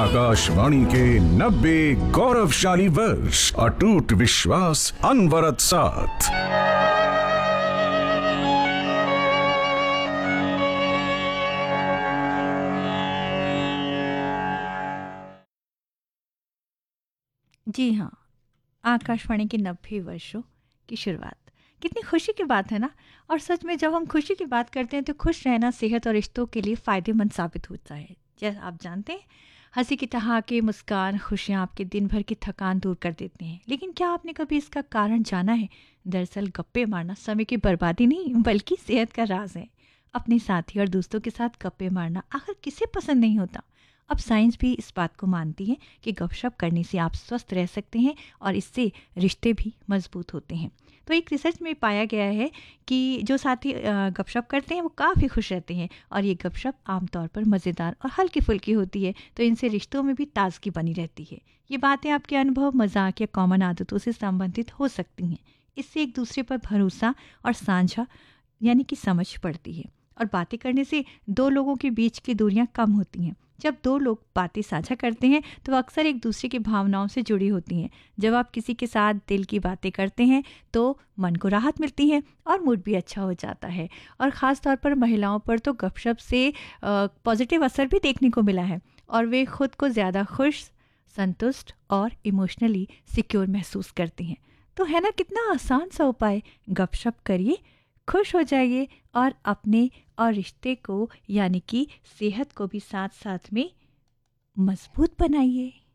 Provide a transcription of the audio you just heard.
आकाशवाणी के 90 गौरवशाली वर्ष, अटूट विश्वास, अनवरत साथ। जी हाँ, आकाशवाणी के 90 वर्षों की शुरुआत कितनी खुशी की बात है ना। और सच में जब हम खुशी की बात करते हैं तो खुश रहना सेहत और रिश्तों के लिए फ़ायदेमंद साबित होता है। जैसा आप जानते हैं, हंसी की ठहाके, मुस्कान, खुशियाँ आपके दिन भर की थकान दूर कर देते हैं। लेकिन क्या आपने कभी इसका कारण जाना है? दरअसल गप्पे मारना समय की बर्बादी नहीं बल्कि सेहत का राज है। अपने साथी और दोस्तों के साथ गप्पे मारना आखिर किसे पसंद नहीं होता। अब साइंस भी इस बात को मानती है कि गपशप करने से आप स्वस्थ रह सकते हैं और इससे रिश्ते भी मजबूत होते हैं। तो एक रिसर्च में पाया गया है कि जो साथी गपशप करते हैं वो काफ़ी खुश रहते हैं और ये गपशप आमतौर पर मज़ेदार और हल्की फुल्की होती है, तो इनसे रिश्तों में भी ताजगी बनी रहती है। ये बातें आपके अनुभव, मजाक या कॉमन आदतों से संबंधित हो सकती हैं। इससे एक दूसरे पर भरोसा और साझा यानी कि समझ पड़ती है और बातें करने से दो लोगों के बीच की दूरियां कम होती हैं। जब दो लोग बातें साझा करते हैं तो अक्सर एक दूसरे की भावनाओं से जुड़ी होती हैं। जब आप किसी के साथ दिल की बातें करते हैं तो मन को राहत मिलती है और मूड भी अच्छा हो जाता है। और ख़ास तौर पर महिलाओं पर तो गपशप से पॉजिटिव असर भी देखने को मिला है और वे खुद को ज़्यादा खुश, संतुष्ट और इमोशनली सिक्योर महसूस करती हैं। तो है ना कितना आसान सा उपाय, गपशप करिए, खुश हो जाइए और अपने और रिश्ते को यानी कि सेहत को भी साथ साथ में मजबूत बनाइए।